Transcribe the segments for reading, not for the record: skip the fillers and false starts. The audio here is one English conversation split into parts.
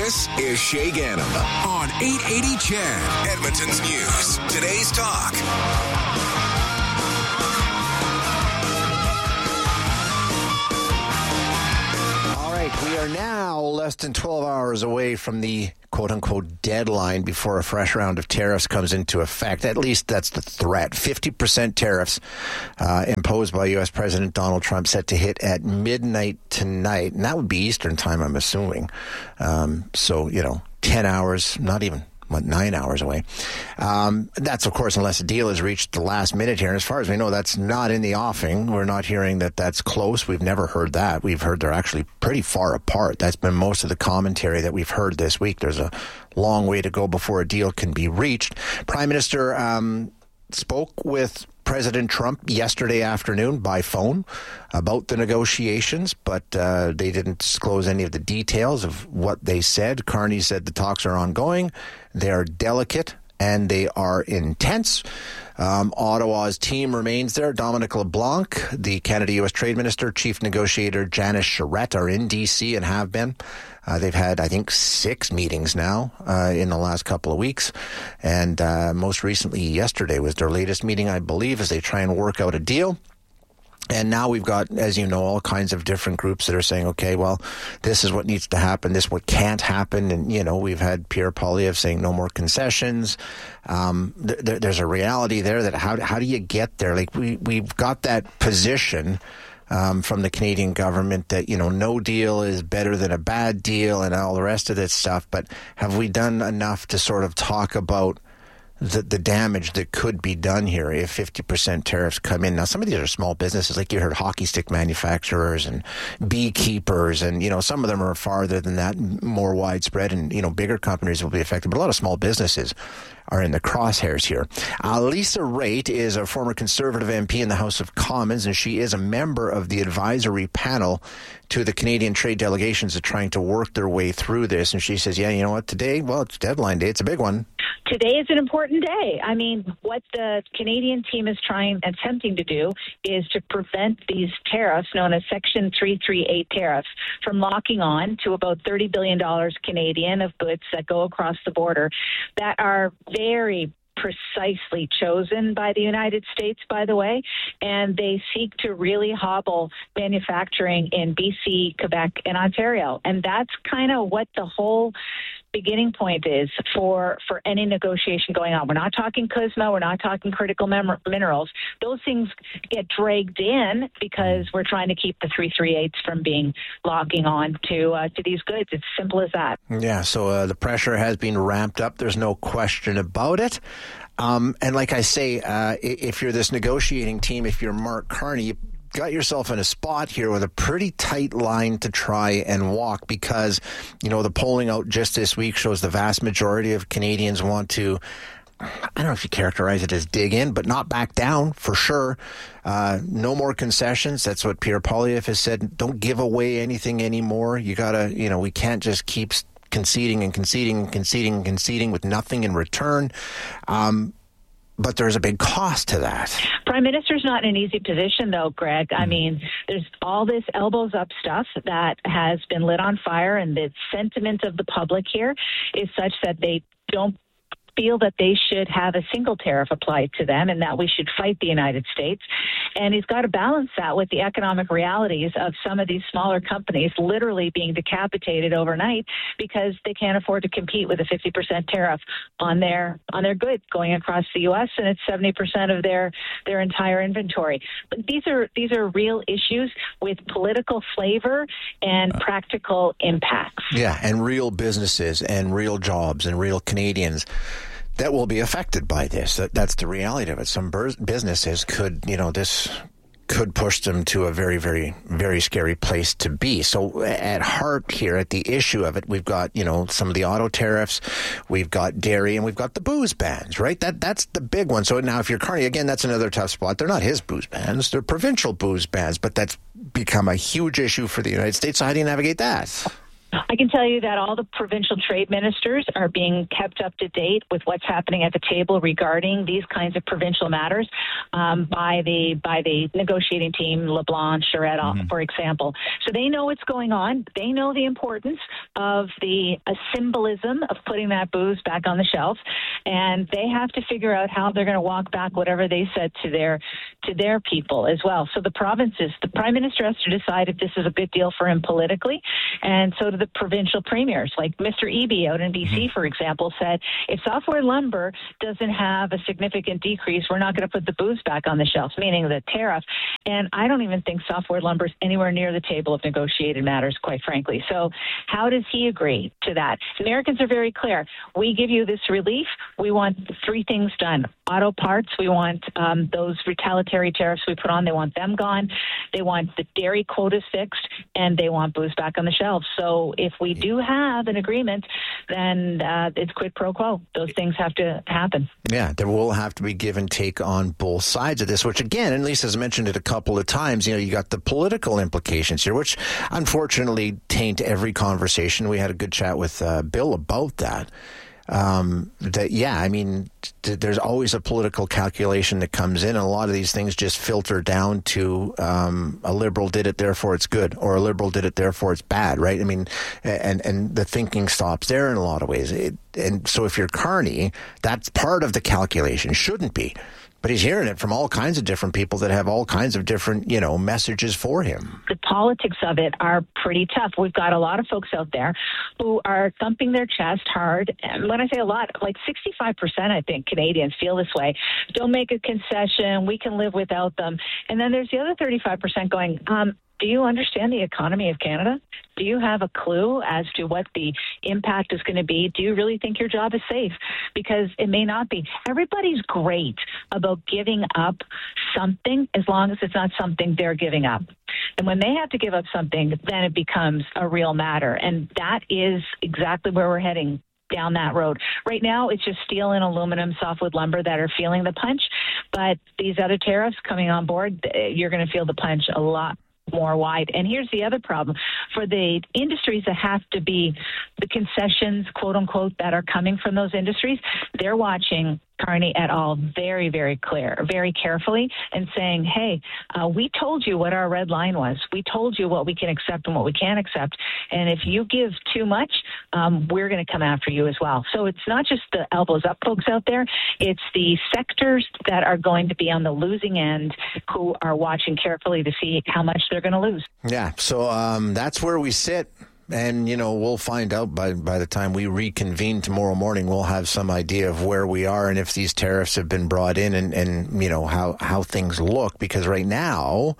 This is Shay Gannam on 880 CHED, Edmonton's News. Today's Talk. All right, we are now less than 12 hours away from the quote-unquote deadline before a fresh round of tariffs comes into effect. At least that's the threat. 50% tariffs imposed by U.S. President Donald Trump set to hit at midnight tonight. And that would be Eastern time, I'm assuming. So, 10 hours, not even 9 hours away. That's, of course, unless a deal is reached the last minute here. And as far as we know, that's not in the offing. We're not hearing that that's close. We've never heard that. We've heard they're actually pretty far apart. That's been most of the commentary that we've heard this week. There's a long way to go before a deal can be reached. Prime Minister spoke with President Trump yesterday afternoon by phone about the negotiations, but they didn't disclose any of the details of what they said. Carney said the talks are ongoing, they are delicate, and they are intense. Ottawa's team remains there. Dominic LeBlanc, the Canada-U.S. Trade Minister, Chief Negotiator Janice Charette are in D.C. and have been. They've had, I think, 6 meetings now in the last couple of weeks. And most recently, yesterday was their latest meeting, I believe, as they try and work out a deal. And now we've got, as you know, all kinds of different groups that are saying, okay, well, this is what needs to happen, this is what can't happen. And, we've had Pierre Poilievre saying no more concessions. There's a reality there that how do you get there? Like, we've got that position from the Canadian government that, no deal is better than a bad deal and all the rest of this stuff. But have we done enough to sort of talk about the damage that could be done here if 50% tariffs come in? Now, some of these are small businesses, like you heard hockey stick manufacturers and beekeepers, and, some of them are farther than that, more widespread, and, bigger companies will be affected. But a lot of small businesses are in the crosshairs here. Lisa Raitt is a former Conservative MP in the House of Commons, and she is a member of the advisory panel to the Canadian trade delegations that are trying to work their way through this. And she says, yeah, you know what, today, well, it's deadline day. It's a big one. Today is an important day. I mean, what the Canadian team is attempting to do is to prevent these tariffs, known as Section 338 tariffs, from locking on to about $30 billion Canadian of goods that go across the border that are very precisely chosen by the United States, by the way, and they seek to really hobble manufacturing in BC, Quebec, and Ontario. And that's kind of what the whole beginning point is for any negotiation going on. We're not talking CUSMA, we're not talking critical minerals. Those things get dragged in because we're trying to keep the 338s from locking on to these goods. It's simple as that. Yeah, so the pressure has been ramped up. There's no question about it. And like I say, if you're this negotiating team, if you're Mark Carney, you got yourself in a spot here with a pretty tight line to try and walk, because, the polling out just this week shows the vast majority of Canadians want to, I don't know if you characterize it as dig in, but not back down for sure. No more concessions. That's what Pierre Poilievre has said. Don't give away anything anymore. You gotta, we can't just keep conceding and conceding and conceding and conceding with nothing in return. But there's a big cost to that. Prime Minister's not in an easy position, though, Greg. I mean, there's all this elbows up stuff that has been lit on fire, and the sentiment of the public here is such that they don't feel that they should have a single tariff applied to them and that we should fight the United States. And he's got to balance that with the economic realities of some of these smaller companies literally being decapitated overnight because they can't afford to compete with a 50% tariff on their goods going across the U.S., and it's 70% of their entire inventory. But these are real issues with political flavor and practical impacts. Yeah, and real businesses and real jobs and real Canadians that will be affected by this. That's the reality of it. Some businesses could, this could push them to a very, very, very scary place to be. So at heart here, at the issue of it, we've got, some of the auto tariffs, we've got dairy, and we've got the booze bans, right? That's the big one. So now if you're Carney, again, that's another tough spot. They're not his booze bans, they're provincial booze bans, but that's become a huge issue for the United States. So how do you navigate that? I can tell you that all the provincial trade ministers are being kept up to date with what's happening at the table regarding these kinds of provincial matters by the negotiating team, LeBlanc, Charette, for example. So they know what's going on. They know the importance of the symbolism of putting that booze back on the shelf, and they have to figure out how they're going to walk back whatever they said to their people as well. So the provinces, the Prime Minister has to decide if this is a good deal for him politically, and so do the provincial premiers. Like Mr. Eby out in BC, for example, said, if softwood lumber doesn't have a significant decrease, we're not going to put the booze back on the shelves, meaning the tariff. And I don't even think softwood lumber is anywhere near the table of negotiated matters, quite frankly. So how does he agree to that? Americans are very clear. We give you this relief. We want three things done. Auto parts, we want those retaliatory tariffs we put on, they want them gone. They want the dairy quotas fixed, and they want booze back on the shelves. So if we do have an agreement, then it's quid pro quo. Those things have to happen. Yeah, there will have to be give and take on both sides of this, which again, and Lisa's mentioned it a couple of times, you got the political implications here, which unfortunately taint every conversation. We had a good chat with Bill about that. There's always a political calculation that comes in, and a lot of these things just filter down to a Liberal did it, therefore it's good, or a Liberal did it, therefore it's bad, right? I mean, and the thinking stops there in a lot of ways. And so if you're Carney, that's part of the calculation. Shouldn't be. But he's hearing it from all kinds of different people that have all kinds of different, messages for him. The politics of it are pretty tough. We've got a lot of folks out there who are thumping their chest hard. And when I say a lot, like 65%, I think, Canadians feel this way. Don't make a concession. We can live without them. And then there's the other 35% going, do you understand the economy of Canada? Do you have a clue as to what the impact is going to be? Do you really think your job is safe? Because it may not be. Everybody's great about giving up something as long as it's not something they're giving up. And when they have to give up something, then it becomes a real matter. And that is exactly where we're heading, down that road. Right now, it's just steel and aluminum, softwood lumber that are feeling the punch. But these other tariffs coming on board, you're going to feel the punch a lot more wide. And here's the other problem. For the industries that have to be the concessions, quote unquote, that are coming from those industries, they're watching Carney et al. Very, very very carefully, and saying, hey, we told you what our red line was. We told you what we can accept and what we can't accept. And if you give too much, we're going to come after you as well. So it's not just the elbows up folks out there. It's the sectors that are going to be on the losing end who are watching carefully to see how much they're going to lose. Yeah, so that's where we sit. And, we'll find out by the time we reconvene tomorrow morning. We'll have some idea of where we are and if these tariffs have been brought in and how things look. Because right now,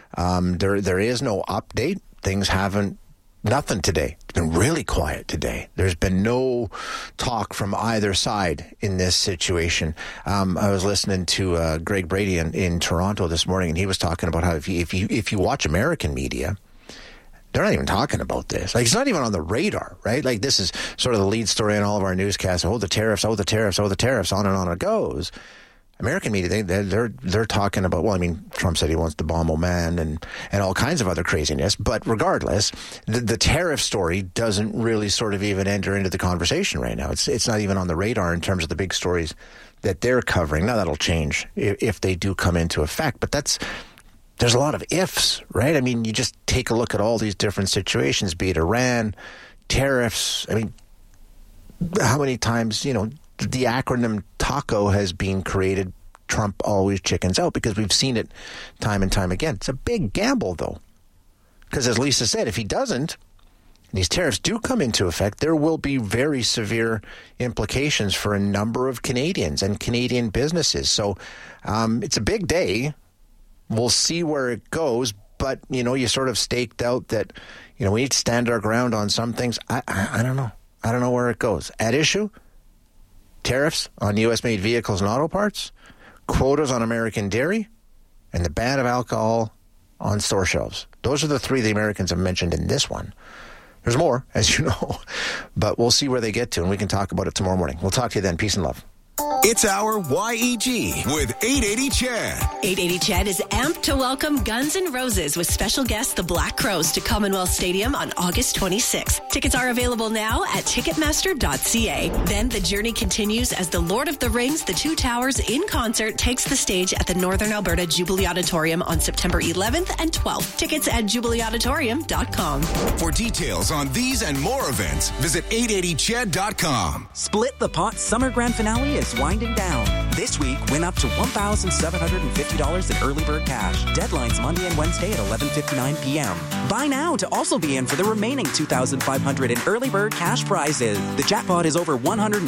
there is no update. Things nothing today. It's been really quiet today. There's been no talk from either side in this situation. I was listening to Greg Brady in Toronto this morning, and he was talking about how if you watch American media, they're not even talking about this. Like, it's not even on the radar, right? Like, this is sort of the lead story in all of our newscasts. Oh, the tariffs, on and on it goes. American media, they're talking about, well, I mean, Trump said he wants to bomb Oman and all kinds of other craziness. But regardless, the tariff story doesn't really sort of even enter into the conversation right now. It's not even on the radar in terms of the big stories that they're covering. Now, that'll change if they do come into effect. But there's a lot of ifs, right? I mean, you just take a look at all these different situations, be it Iran, tariffs. I mean, how many times, the acronym TACO has been created, Trump always chickens out, because we've seen it time and time again. It's a big gamble, though, because as Lisa said, if he doesn't, these tariffs do come into effect, there will be very severe implications for a number of Canadians and Canadian businesses. So it's a big day. We'll see where it goes, but, you sort of staked out that, we need to stand our ground on some things. I don't know. I don't know where it goes. At issue, tariffs on U.S.-made vehicles and auto parts, quotas on American dairy, and the ban of alcohol on store shelves. Those are the three the Americans have mentioned in this one. There's more, as you know, but we'll see where they get to, and we can talk about it tomorrow morning. We'll talk to you then. Peace and love. It's our YEG with 880 Chad. 880 Chad is amped to welcome Guns N' Roses with special guest the Black Crowes to Commonwealth Stadium on August 26th. Tickets are available now at Ticketmaster.ca. Then the journey continues as the Lord of the Rings, The Two Towers in concert takes the stage at the Northern Alberta Jubilee Auditorium on September 11th and 12th. Tickets at jubileeauditorium.com. For details on these and more events, visit 880chad.com. Split the Pot Summer Grand Finale is winding down. This week, win up to $1,750 in early bird cash. Deadlines Monday and Wednesday at 11:59 p.m. Buy now to also be in for the remaining $2,500 in early bird cash prizes. The jackpot is over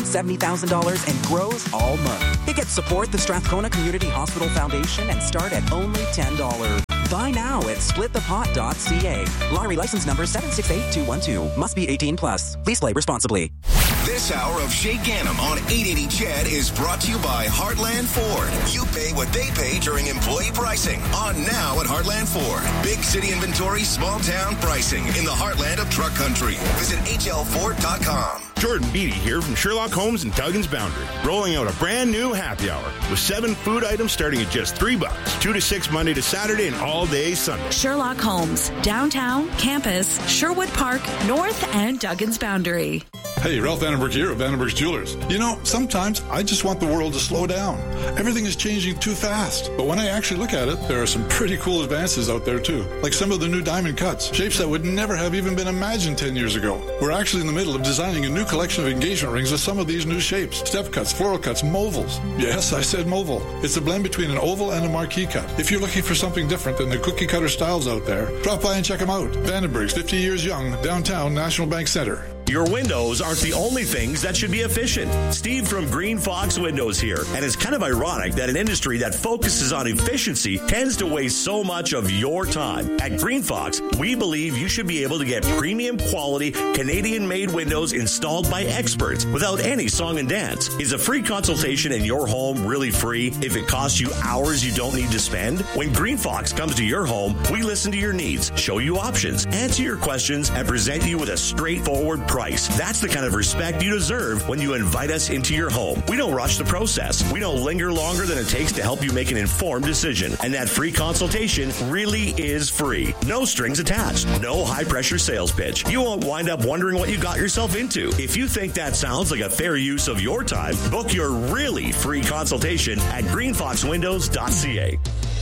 $170,000 and grows all month. Tickets support the Strathcona Community Hospital Foundation and start at only $10. Buy now at splitthepot.ca. Lottery license number 768212. Must be 18 plus. Please play responsibly. This hour of Shay Gannam on 880 Chad is brought to you by Heartland Ford. You pay what they pay during employee pricing. On now at Heartland Ford. Big city inventory, small town pricing in the heartland of truck country. Visit hlford.com. Jordan Beatty here from Sherlock Holmes and Duggan's Boundary, rolling out a brand new happy hour with 7 food items starting at just $3, 2 to 6 Monday to Saturday and all day Sunday. Sherlock Holmes, downtown, campus, Sherwood Park, North, and Duggan's Boundary. Hey, Ralph Vandenberg here at Vandenberg's Jewelers. You know, sometimes I just want the world to slow down. Everything is changing too fast. But when I actually look at it, there are some pretty cool advances out there too. Like some of the new diamond cuts, shapes that would never have even been imagined 10 years ago. We're actually in the middle of designing a new collection of engagement rings with some of these new shapes. Step cuts, floral cuts, movals. Yes, I said moval. It's a blend between an oval and a marquee cut. If you're looking for something different than the cookie cutter styles out there, drop by and check them out. Vandenberg's, 50 years young, downtown National Bank Center. Your windows aren't the only things that should be efficient. Steve from Green Fox Windows here. And it's kind of ironic that an industry that focuses on efficiency tends to waste so much of your time. At Green Fox, we believe you should be able to get premium quality Canadian-made windows installed by experts without any song and dance. Is a free consultation in your home really free if it costs you hours you don't need to spend? When Green Fox comes to your home, we listen to your needs, show you options, answer your questions, and present you with a straightforward price. That's the kind of respect you deserve when you invite us into your home. We don't rush the process. We don't linger longer than it takes to help you make an informed decision. And that free consultation really is free. No strings attached. No high-pressure sales pitch. You won't wind up wondering what you got yourself into. If you think that sounds like a fair use of your time, book your really free consultation at greenfoxwindows.ca.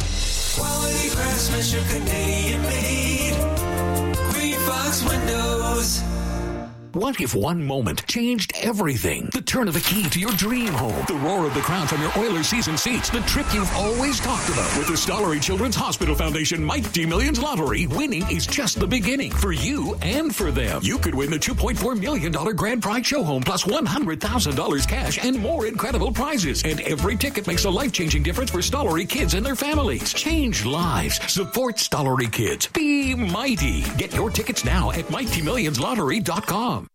Quality craftsmanship, Canadian made. Green Fox Windows. What if one moment changed everything? The turn of the key to your dream home. The roar of the crowd from your Oilers season seats. The trip you've always talked about. With the Stollery Children's Hospital Foundation Mighty Millions Lottery, winning is just the beginning for you and for them. You could win the $2.4 million grand prize show home plus $100,000 cash and more incredible prizes. And every ticket makes a life-changing difference for Stollery kids and their families. Change lives. Support Stollery kids. Be mighty. Get your tickets now at MightyMillionsLottery.com.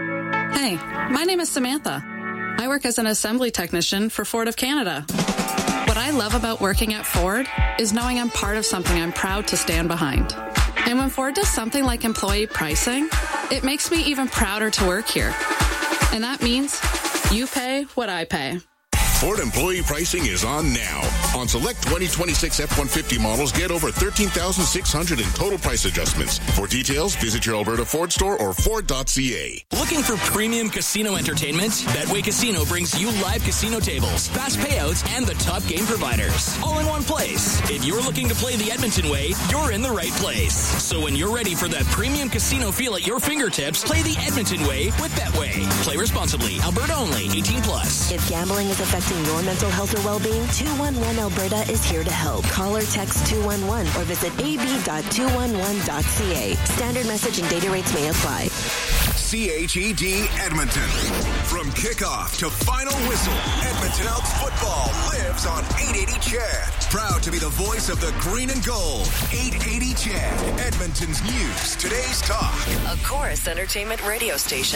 Hey, my name is Samantha. I work as an assembly technician for Ford of Canada. What I love about working at Ford is knowing I'm part of something I'm proud to stand behind. And when Ford does something like employee pricing, it makes me even prouder to work here. And that means you pay what I pay. Ford employee pricing is on now. On select 2026 F-150 models, get over $13,600 in total price adjustments. For details, visit your Alberta Ford store or Ford.ca. Looking for premium casino entertainment? Betway Casino brings you live casino tables, fast payouts, and the top game providers. All in one place. If you're looking to play the Edmonton way, you're in the right place. So when you're ready for that premium casino feel at your fingertips, play the Edmonton way with Betway. Play responsibly. Alberta only. 18 plus. If gambling is affecting your mental health or well-being, 211 Alberta is here to help. Call or text 211 or visit ab.211.ca. Standard message and data rates may apply. CHED Edmonton. From kickoff to final whistle, Edmonton Elks football lives on 880 Chad. Proud to be the voice of the green and gold. 880 Chad, Edmonton's news, today's talk. A Chorus Entertainment radio station.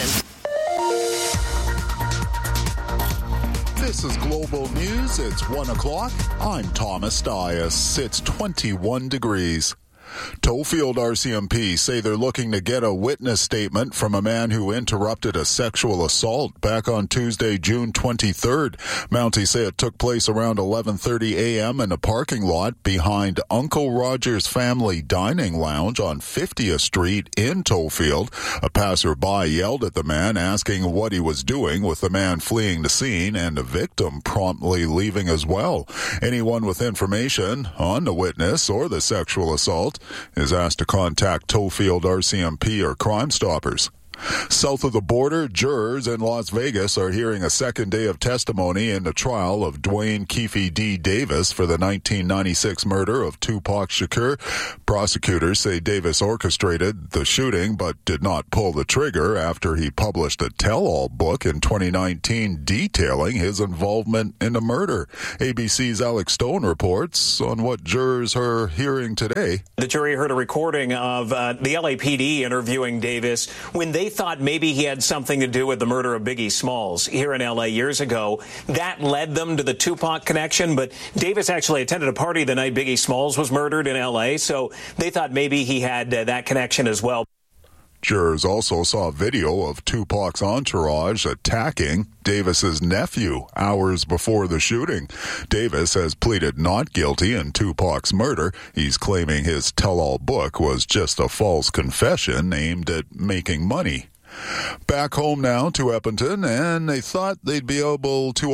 This is Global News. It's 1 o'clock. I'm Thomas Dias. It's 21 degrees. Tofield RCMP say they're looking to get a witness statement from a man who interrupted a sexual assault back on Tuesday, June 23rd. Mounties say it took place around 11:30 a.m. in a parking lot behind Uncle Roger's Family Dining Lounge on 50th Street in Tofield. A passerby yelled at the man, asking what he was doing, with the man fleeing the scene and the victim promptly leaving as well. Anyone with information on the witness or the sexual assault is asked to contact Tofield RCMP or Crime Stoppers. South of the border, jurors in Las Vegas are hearing a second day of testimony in the trial of Dwayne Keefe D. Davis for the 1996 murder of Tupac Shakur. Prosecutors say Davis orchestrated the shooting but did not pull the trigger after he published a tell-all book in 2019 detailing his involvement in the murder. ABC's Alex Stone reports on what jurors are hearing today. The jury heard a recording of the LAPD interviewing Davis when they thought maybe he had something to do with the murder of Biggie Smalls here in L.A. years ago. That led them to the Tupac connection, but Davis actually attended a party the night Biggie Smalls was murdered in L.A., so they thought maybe he had that connection as well. Jurors also saw video of Tupac's entourage attacking Davis's nephew hours before the shooting. Davis has pleaded not guilty in Tupac's murder. He's claiming his tell-all book was just a false confession aimed at making money. Back home now to Edmonton, and they thought they'd be able to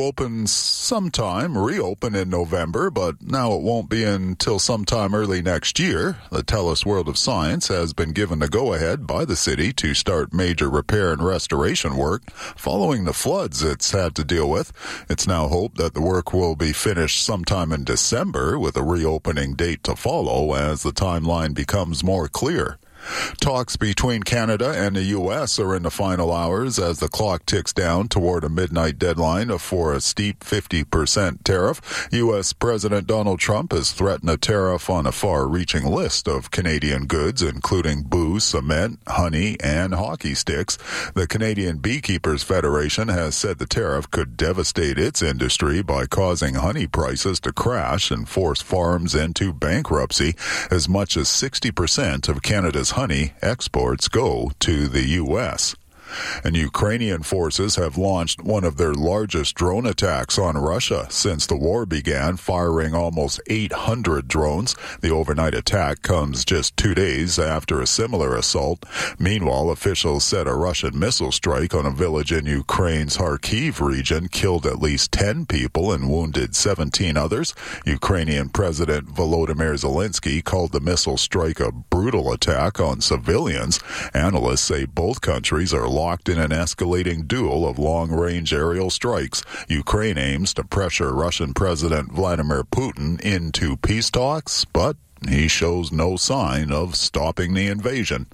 reopen in November, but now it won't be until sometime early next year. The TELUS World of Science has been given the go-ahead by the city to start major repair and restoration work following the floods it's had to deal with. It's now hoped that the work will be finished sometime in December, with a reopening date to follow as the timeline becomes more clear. Talks between Canada and the U.S. are in the final hours as the clock ticks down toward a midnight deadline for a steep 50% tariff. U.S. President Donald Trump has threatened a tariff on a far-reaching list of Canadian goods, including booze, cement, honey, and hockey sticks. The Canadian Beekeepers Federation has said the tariff could devastate its industry by causing honey prices to crash and force farms into bankruptcy. As much as 60% of Canada's honey exports go to the U.S. And Ukrainian forces have launched one of their largest drone attacks on Russia since the war began, firing almost 800 drones. The overnight attack comes just 2 days after a similar assault. Meanwhile, officials said a Russian missile strike on a village in Ukraine's Kharkiv region killed at least 10 people and wounded 17 others. Ukrainian President Volodymyr Zelensky called the missile strike a brutal attack on civilians. Analysts say both countries are locked in an escalating duel of long-range aerial strikes. Ukraine aims to pressure Russian President Vladimir Putin into peace talks, but he shows no sign of stopping the invasion.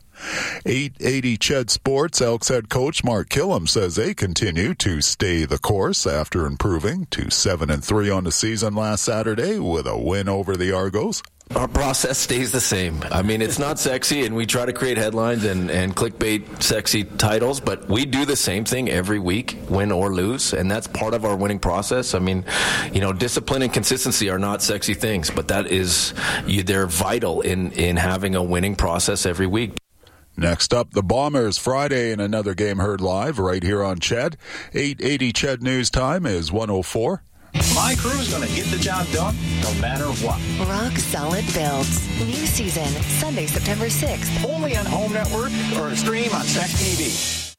880 Ched Sports Elks head coach Mark Killam says they continue to stay the course after improving to 7-3 on the season last Saturday with a win over the Argos. Our process stays the same. I mean, it's not sexy, and we try to create headlines and clickbait sexy titles, but we do the same thing every week, win or lose, and that's part of our winning process. I mean, discipline and consistency are not sexy things, but they're vital in having a winning process every week. Next up, the Bombers Friday in another game heard live right here on Ched. 880 Ched News Time is 1:04. My crew's going to get the job done no matter what. Rock Solid Builds. New season, Sunday, September 6th. Only on Home Network or stream on Tech TV.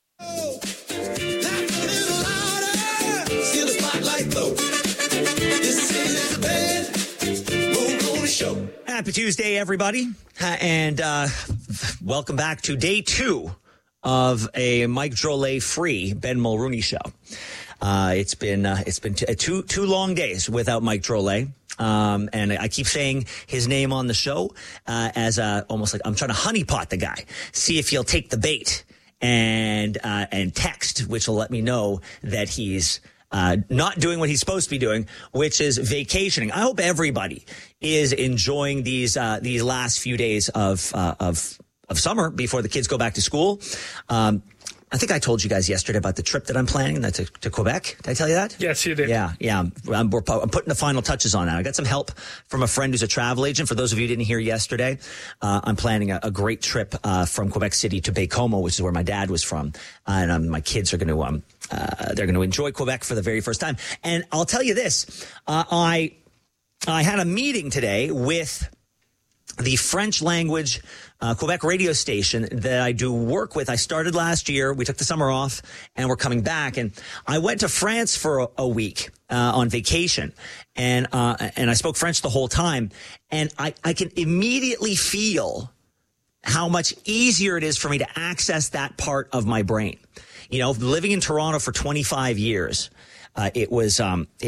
Happy Tuesday, everybody. And welcome back to day 2 of a Mike Drolet free Ben Mulrooney show. It's been two long days without Mike Drolet. And I keep saying his name on the show, as almost like I'm trying to honeypot the guy, see if he'll take the bait and text, which will let me know that he's, not doing what he's supposed to be doing, which is vacationing. I hope everybody is enjoying these last few days of summer before the kids go back to school. I think I told you guys yesterday about the trip that I'm planning to Quebec. Did I tell you that? Yes, you did. Yeah. I'm putting the final touches on it. I got some help from a friend who's a travel agent. For those of you who didn't hear yesterday, I'm planning a great trip from Quebec City to Baie-Comeau, which is where my dad was from. And my kids are going to they're going to enjoy Quebec for the very first time. And I'll tell you this, I had a meeting today with the French language Quebec radio station that I do work with. I started last year. We took the summer off and we're coming back. And I went to France for a week on vacation and I spoke French the whole time. And I can immediately feel how much easier it is for me to access that part of my brain. You know, living in Toronto for 25 years, it was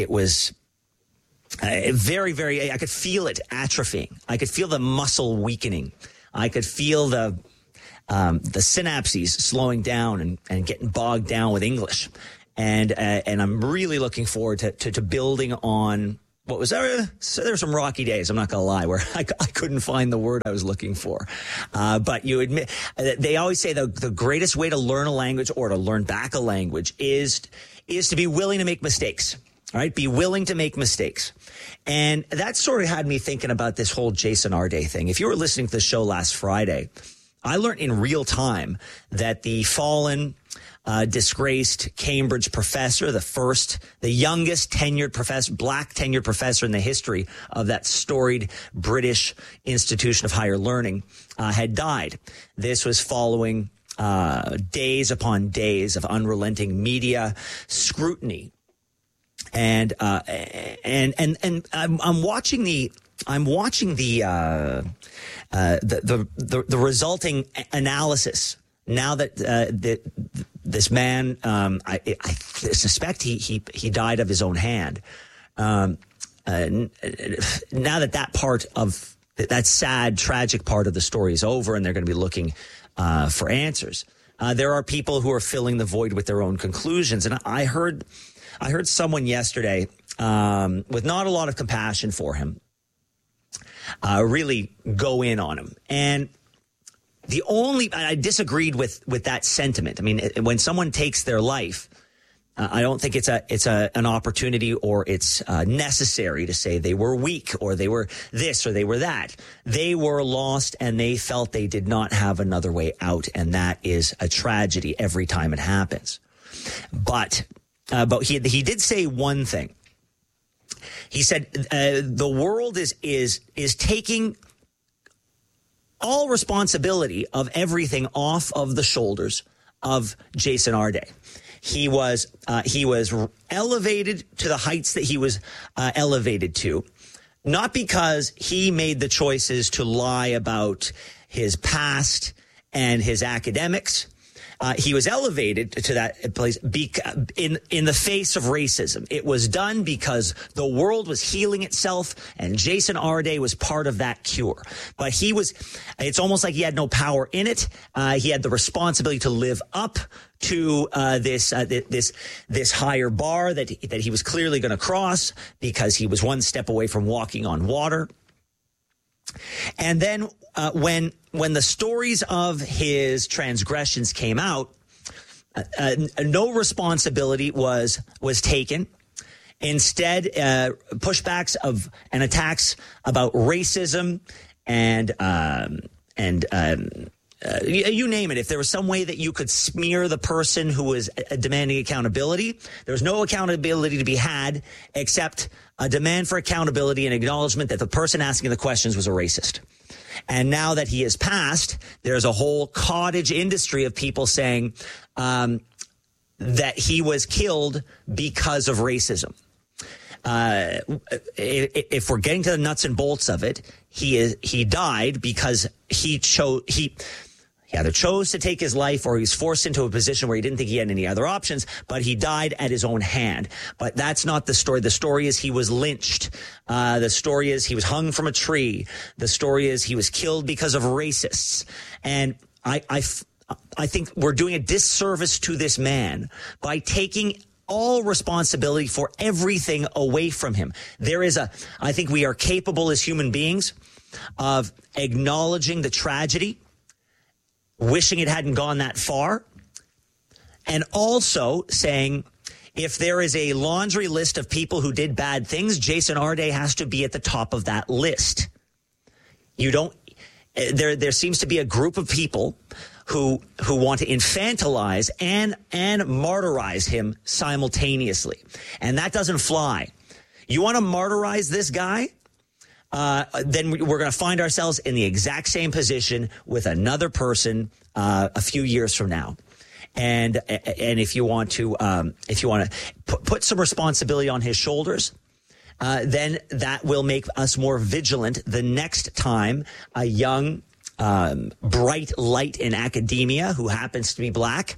very, very, I could feel it atrophying. I could feel the muscle weakening. I could feel the synapses slowing down and getting bogged down with English. And I'm really looking forward to building on what was there. So there were some rocky days, I'm not going to lie, where I couldn't find the word I was looking for. But you admit, they always say the greatest way to learn a language or to learn back a language is to be willing to make mistakes. All right, be willing to make mistakes. And that sort of had me thinking about this whole Jason Arday thing. If you were listening to the show last Friday, I learned in real time that the fallen, disgraced Cambridge professor, the youngest tenured professor, black tenured professor in the history of that storied British institution of higher learning, had died. This was following days upon days of unrelenting media scrutiny. And I'm watching the resulting analysis now that this man, I suspect he died of his own hand. Now that part of that sad, tragic part of the story is over, and they're going to be looking for answers. There are people who are filling the void with their own conclusions, and I heard someone yesterday with not a lot of compassion for him really go in on him. And I disagreed with that sentiment. I mean, when someone takes their life, I don't think it's an opportunity or it's necessary to say they were weak or they were this or they were that. They were lost and they felt they did not have another way out. And that is a tragedy every time it happens. But he did say one thing. He said the world is taking all responsibility of everything off of the shoulders of Jason Arday. He was elevated to the heights that he was elevated to, not because he made the choices to lie about his past and his academics. He was elevated to that place in the face of racism. It was done because the world was healing itself, and Jason Arday was part of that cure. But it's almost like he had no power in it. He had the responsibility to live up to this higher bar that he was clearly going to cross because he was one step away from walking on water. And then when the stories of his transgressions came out, no responsibility was taken. Instead, pushbacks and attacks about racism and you name it. If there was some way that you could smear the person who was demanding accountability, there was no accountability to be had except a demand for accountability and acknowledgement that the person asking the questions was a racist. And now that he has passed, there's a whole cottage industry of people saying that he was killed because of racism. If we're getting to the nuts and bolts of it, he died because he either chose to take his life or he was forced into a position where he didn't think he had any other options, but he died at his own hand. But that's not the story. The story is he was lynched. The story is he was hung from a tree. The story is he was killed because of racists. And I think we're doing a disservice to this man by taking all responsibility for everything away from him. I think we are capable as human beings of acknowledging the tragedy, wishing it hadn't gone that far, And also saying, if there is a laundry list of people who did bad things, Jason Arde has to be at the top of that list. There seems to be a group of people who want to infantilize and martyrize him simultaneously. And that doesn't fly. You want to martyrize this guy? Then we're going to find ourselves in the exact same position with another person a few years from now. And if you want to put some responsibility on his shoulders, then that will make us more vigilant the next time a young, bright light in academia who happens to be black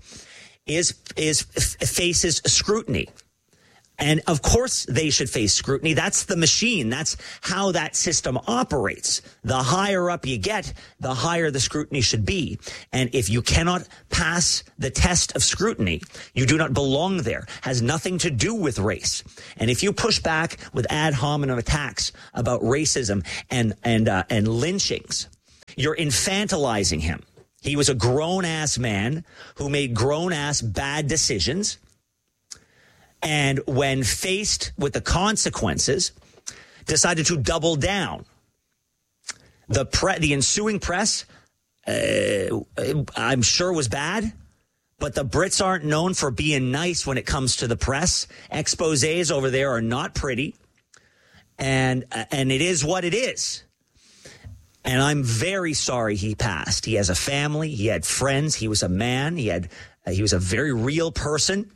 faces scrutiny. And of course they should face scrutiny. That's the machine. That's how that system operates. The higher up you get, the higher the scrutiny should be. And if you cannot pass the test of scrutiny, you do not belong there. Has nothing to do with race. And if you push back with ad hominem attacks about racism and lynchings, you're infantilizing him. He was a grown-ass man who made grown-ass bad decisions. And when faced with the consequences, decided to double down. The ensuing press, I'm sure, was bad, but the Brits aren't known for being nice when it comes to the press. Exposés over there are not pretty, and it is what it is. And I'm very sorry he passed. He has a family. He had friends. He was a man. He was a very real person.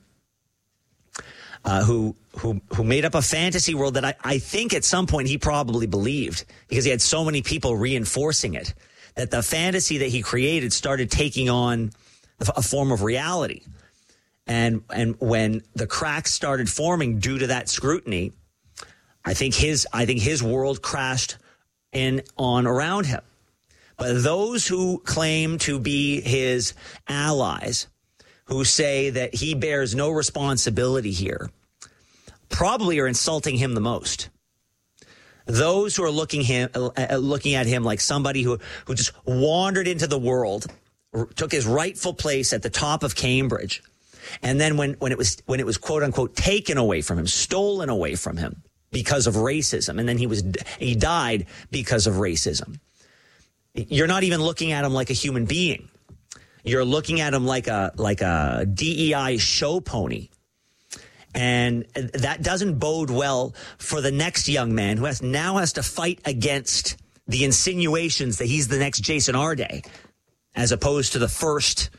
Who made up a fantasy world that I think at some point he probably believed, because he had so many people reinforcing it, that the fantasy that he created started taking on a form of reality. And when the cracks started forming due to that scrutiny, I think his world crashed around him. But those who claim to be his allies, who say that he bears no responsibility here, probably are insulting him the most. Those who are looking at him like somebody who just wandered into the world, took his rightful place at the top of Cambridge, and then when it was quote unquote taken away from him, stolen away from him because of racism, and then he died because of racism. You're not even looking at him like a human being. You're looking at him like a DEI show pony. And that doesn't bode well for the next young man who now has to fight against the insinuations that he's the next Jason Arde, as opposed to the first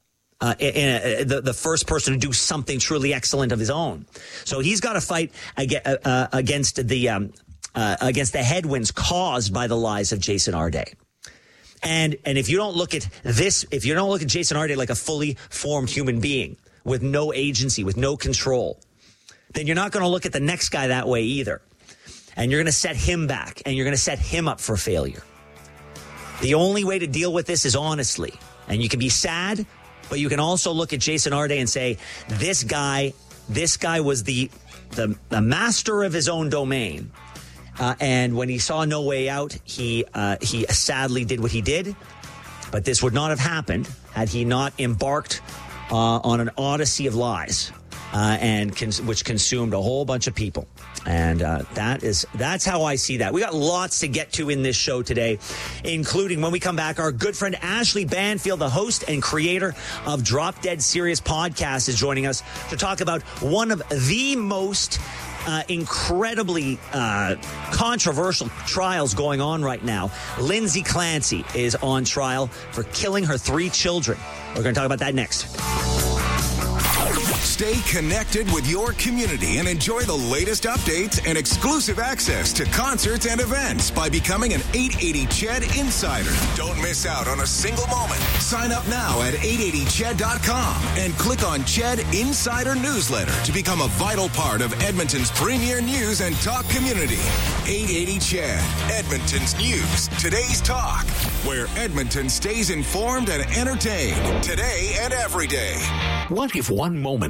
person to do something truly excellent of his own. So he's got to fight against the headwinds caused by the lies of Jason Arde. And if you don't look at Jason Arde like a fully formed human being with no agency, with no control, then you're not going to look at the next guy that way either. And you're going to set him back, and you're going to set him up for failure. The only way to deal with this is honestly. And you can be sad, but you can also look at Jason Arde and say, this guy was the master of his own domain. And when he saw no way out, he sadly did what he did. But this would not have happened had he not embarked on an odyssey of lies, which consumed a whole bunch of people. And that's how I see that. We got lots to get to in this show today, including when we come back, our good friend Ashley Banfield, the host and creator of Drop Dead Serious Podcast, is joining us to talk about one of the most incredibly controversial trials going on right now. Lindsay Clancy is on trial for killing her 3 children. We're going to talk about that next. Stay connected with your community and enjoy the latest updates and exclusive access to concerts and events by becoming an 880 CHED Insider. Don't miss out on a single moment. Sign up now at 880ched.com and click on CHED Insider Newsletter to become a vital part of Edmonton's premier news and talk community. 880 CHED, Edmonton's news, today's talk, where Edmonton stays informed and entertained today and every day. What if one moment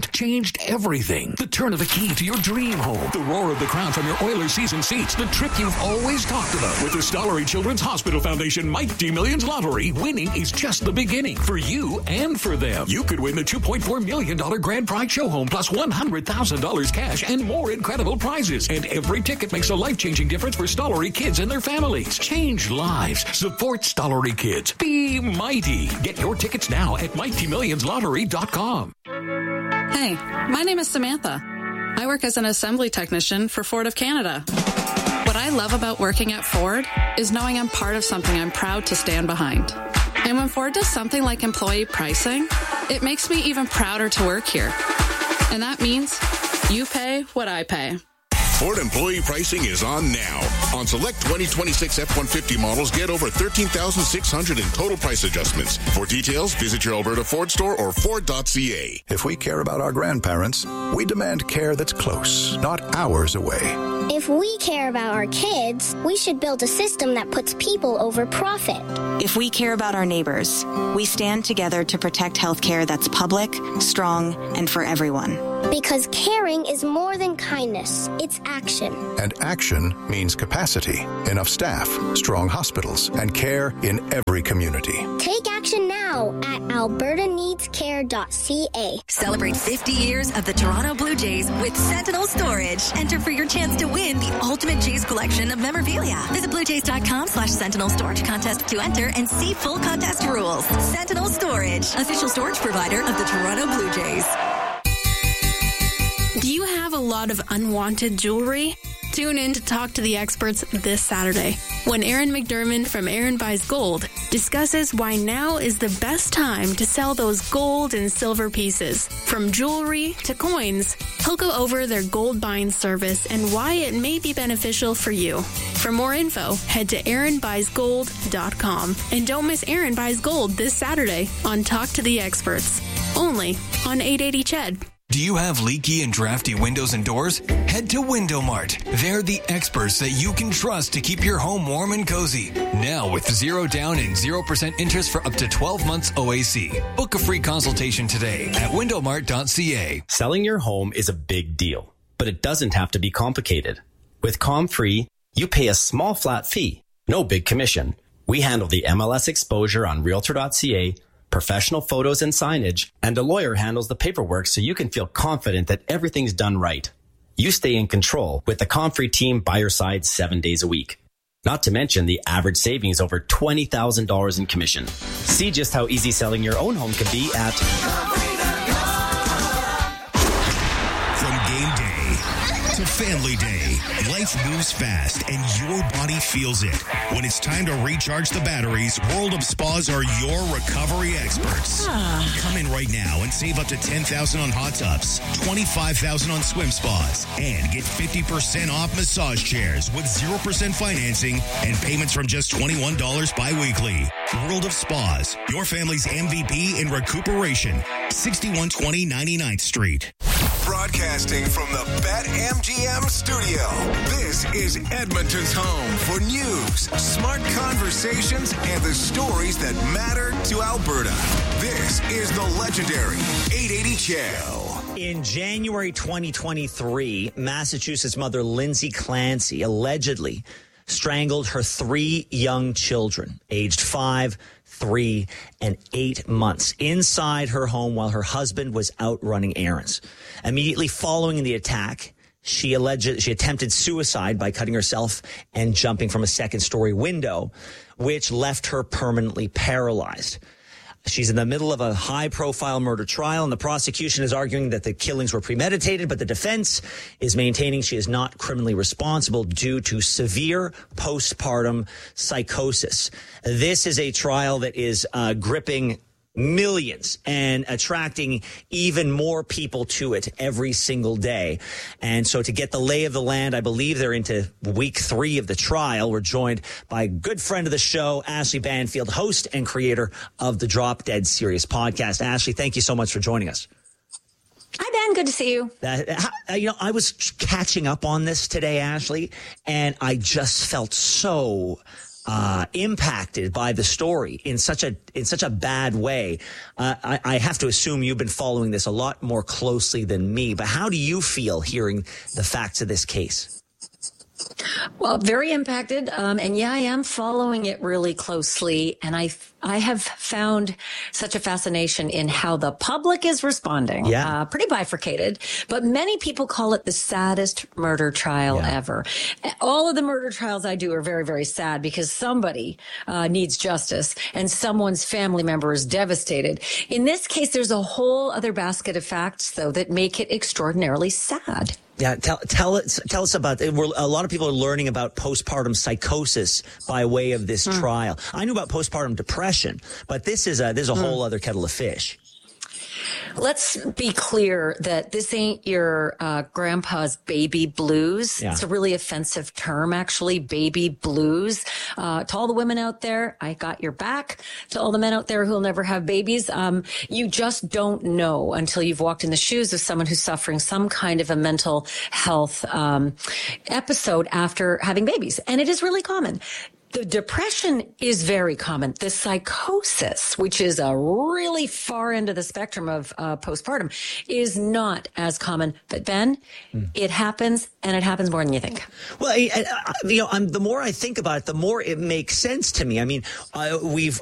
moment changed everything. The turn of the key to your dream home. The roar of the crowd from your Oilers season seats. The trip you've always talked about. With the Stollery Children's Hospital Foundation Mighty Millions Lottery, winning is just the beginning for you and for them. You could win the $2.4 million grand prize show home plus $100,000 cash and more incredible prizes. And every ticket makes a life-changing difference for Stollery kids and their families. Change lives. Support Stollery kids. Be mighty. Get your tickets now at MightyMillionsLottery.com. Hey, my name is Samantha. I work as an assembly technician for Ford of Canada. What I love about working at Ford is knowing I'm part of something I'm proud to stand behind. And when Ford does something like employee pricing, it makes me even prouder to work here. And that means you pay what I pay. Ford employee pricing is on now. On select 2026 F-150 models, get over $13,600 in total price adjustments. For details, visit your Alberta Ford store or Ford.ca. If we care about our grandparents, we demand care that's close, not hours away. If we care about our kids, we should build a system that puts people over profit. If we care about our neighbors, we stand together to protect healthcare that's public, strong, and for everyone. Because caring is more than kindness, it's action. And action means capacity, enough staff, strong hospitals, and care in every community. Take action now at albertaneedscare.ca. Celebrate 50 years of the Toronto Blue Jays with Sentinel Storage. Enter for your chance to win the ultimate Jays collection of memorabilia. Visit bluejays.com/Sentinel Storage contest to enter and see full contest rules. Sentinel Storage, official storage provider of the Toronto Blue Jays. Do you have a lot of unwanted jewelry? Tune in to Talk to the Experts this Saturday when Aaron McDermott from Aaron Buys Gold discusses why now is the best time to sell those gold and silver pieces. From jewelry to coins, he'll go over their gold buying service and why it may be beneficial for you. For more info, head to AaronBuysGold.com. And don't miss Aaron Buys Gold this Saturday on Talk to the Experts, only on 880 CHED. Do you have leaky and drafty windows and doors? Head to Window Mart. They're the experts that you can trust to keep your home warm and cozy. Now with 0 down and 0% interest for up to 12 months OAC. Book a free consultation today at windowmart.ca. Selling your home is a big deal, but it doesn't have to be complicated. With ComFree, you pay a small flat fee, no big commission. We handle the MLS exposure on Realtor.ca, professional photos and signage, and a lawyer handles the paperwork so you can feel confident that everything's done right. You stay in control with the ComFree team by your side 7 days a week. Not to mention the average savings over $20,000 in commission. See just how easy selling your own home can be at From game day to family day, life moves fast and your body feels it. When it's time to recharge the batteries, World of Spas are your recovery experts. Come in right now and save up to $10,000 on hot tubs, $25,000 on swim spas, and get 50% off massage chairs with 0% financing and payments from just $21 bi-weekly. World of Spas, your family's MVP in recuperation. 6120 99th Street. Broadcasting from the BetMGM studio, this is Edmonton's home for news, smart conversations, and the stories that matter to Alberta. This is the legendary 880 CHED. In January 2023, Massachusetts mother Lindsay Clancy allegedly strangled her 3 young children, aged 5, 3, and 8 months, inside her home while her husband was out running errands. Immediately following the attack, she attempted suicide by cutting herself and jumping from a second-story window, which left her permanently paralyzed. She's in the middle of a high-profile murder trial, and the prosecution is arguing that the killings were premeditated, but the defense is maintaining she is not criminally responsible due to severe postpartum psychosis. This is a trial that is gripping millions and attracting even more people to it every single day. And so to get the lay of the land, I believe they're into week 3 of the trial. We're joined by a good friend of the show, Ashley Banfield, host and creator of the Drop Dead Serious podcast. Ashley, thank you so much for joining us. Hi, Ben. Good to see you. I was catching up on this today, Ashley, and I just felt so impacted by the story in such a bad way. I have to assume you've been following this a lot more closely than me, but how do you feel hearing the facts of this case? Well, very impacted. And yeah, I am following it really closely. And I have found such a fascination in how the public is responding. Yeah. Pretty bifurcated, but many people call it the saddest murder trial ever. All of the murder trials I do are very, very sad because somebody needs justice and someone's family member is devastated. In this case, there's a whole other basket of facts, though, that make it extraordinarily sad. Yeah, tell us about it. A lot of people are learning about postpartum psychosis by way of this trial. I knew about postpartum depression, but there's a whole other kettle of fish. Let's be clear that this ain't your grandpa's baby blues. Yeah. It's a really offensive term, actually, baby blues. To all the women out there, I got your back. To all the men out there who'll never have babies, you just don't know until you've walked in the shoes of someone who's suffering some kind of a mental health episode after having babies. And it is really common. The depression is very common. The psychosis, which is a really far end of the spectrum of postpartum, is not as common. But Ben, it happens, and it happens more than you think. Well, the more I think about it, the more it makes sense to me. I mean, we've